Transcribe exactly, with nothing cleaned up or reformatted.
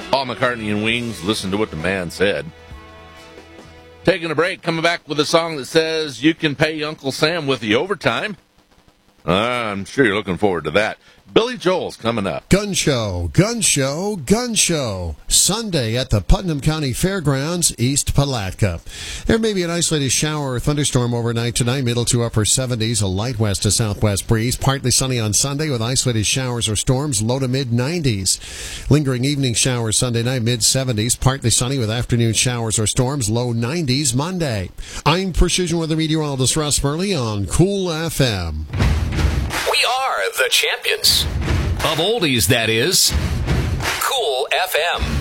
Paul McCartney and Wings, listen to what the man said. Taking a break, coming back with a song that says you can pay Uncle Sam with the overtime. Uh, I'm sure you're looking forward to that. Billy Joel's coming up. Gun show, gun show, gun show. Sunday at the Putnam County Fairgrounds, East Palatka. There may be an isolated shower or thunderstorm overnight tonight, middle to upper seventies, a light west to southwest breeze. Partly sunny on Sunday with isolated showers or storms, low to mid nineties. Lingering evening showers Sunday night, mid seventies. Partly sunny with afternoon showers or storms, low nineties Monday. I'm Precision Weather Meteorologist Russ Burley on Cool F M. We are the champions of oldies, that is. Cool F M.